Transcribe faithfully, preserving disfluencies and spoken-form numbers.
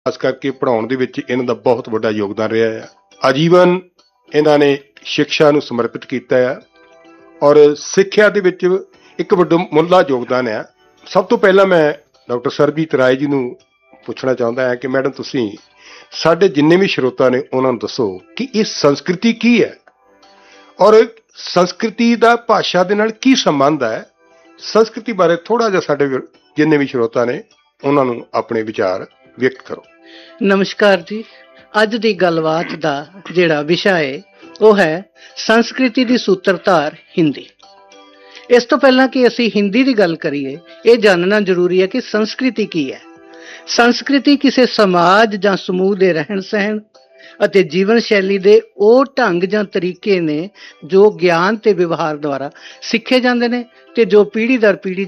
ਖਾਸ ਕਰਕੇ ਪੜ੍ਹਾਉਣ ਦੇ ਵਿੱਚ ਇਹਨਾਂ ਦਾ ਬਹੁਤ ਵੱਡਾ ਯੋਗਦਾਨ ਰਿਹਾ ਹੈ। ਆਜੀਵਨ ਇਹਨਾਂ ਨੇ ਸਿੱਖਿਆ ਨੂੰ ਸਮਰਪਿਤ ਕੀਤਾ ਹੈ ਔਰ ਸਿੱਖਿਆ ਦੇ ਵਿੱਚ ਇੱਕ ਵੱਡਾ ਮੁੱਢਲਾ ਯੋਗਦਾਨ ਹੈ। ਸਭ ਤੋਂ ਪਹਿਲਾਂ ਮੈਂ ਡਾਕਟਰ ਸਰਬਜੀਤ ਰਾਏ ਜੀ ਨੂੰ ਪੁੱਛਣਾ ਚਾਹੁੰਦਾ ਹਾਂ ਕਿ ਮੈਡਮ ਤੁਸੀਂ ਸਾਡੇ ਜਿੰਨੇ ਵੀ ਸਰੋਤਾ ਨੇ ਉਹਨਾਂ ਨੂੰ ਦੱਸੋ ਕਿ ਇਹ ਸੰਸਕ੍ਰਿਤੀ ਕੀ ਹੈ ਔਰ ਸੰਸਕ੍ਰਿਤੀ ਦਾ ਭਾਸ਼ਾ ਦੇ ਨਾਲ ਕੀ ਸੰਬੰਧ ਹੈ। ਸੰਸਕ੍ਰਿਤੀ ਬਾਰੇ ਥੋੜਾ ਜਿਹਾ ਸਾਡੇ ਜਿੰਨੇ ਵੀ ਸਰੋਤਾ ਨੇ ਉਹਨਾਂ ਨੂੰ ਆਪਣੇ ਵਿਚਾਰ ਵਿਅਕਤ ਕਰੋ। ਨਮਸਕਾਰ ਜੀ। ਅੱਜ ਦੀ ਗੱਲਬਾਤ ਦਾ ਜਿਹੜਾ ਵਿਸ਼ਾ ਹੈ ਉਹ ਹੈ ਸੰਸਕ੍ਰਿਤੀ ਦੀ ਸੂਤਰਧਾਰ ਹਿੰਦੀ। ਇਸ ਤੋਂ ਪਹਿਲਾਂ ਕਿ ਅਸੀਂ ਹਿੰਦੀ ਦੀ ਗੱਲ ਕਰੀਏ, ਇਹ ਜਾਣਨਾ ਜ਼ਰੂਰੀ ਹੈ ਕਿ ਸੰਸਕ੍ਰਿਤੀ ਕੀ ਹੈ। ਸੰਸਕ੍ਰਿਤੀ ਕਿਸੇ ਸਮਾਜ ਜਾਂ ਸਮੂਹ ਦੇ ਰਹਿਣ ਸਹਿਣ ਅਤੇ ਜੀਵਨ ਸ਼ੈਲੀ ਦੇ ਉਹ ਢੰਗ ਜਾਂ ਤਰੀਕੇ ਨੇ ਜੋ ਗਿਆਨ ਤੇ ਵਿਵਹਾਰ ਦੁਆਰਾ ਸਿੱਖੇ ਜਾਂਦੇ ਨੇ ਤੇ ਜੋ ਪੀੜ੍ਹੀ ਦਰ ਪੀੜ੍ਹੀ